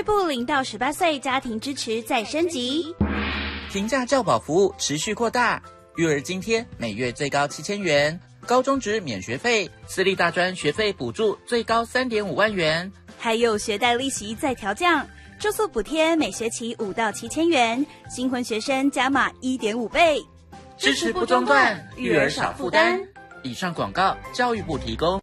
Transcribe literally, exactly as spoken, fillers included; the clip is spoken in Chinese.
部零到十八岁家庭支持再升级， 平价教保服务持续扩大，育儿津贴每月最高七千元，高中职免学费，私立大专学费补助最高三点五万元， 还有学贷利息再调降，住宿补贴每学期五到七千元，新婚学生加码一点五倍， 支持不中断，育儿少负担。以上广告，教育部提供。